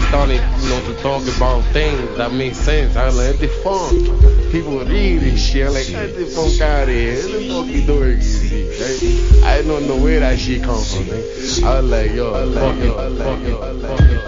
started, to talk about things that make sense. I was like, the funk. People read this shit. I'm like, get the funk out of here. What the fuck you doing easy, right? I don't know where that shit come from, man. I was like, yo, fuck it.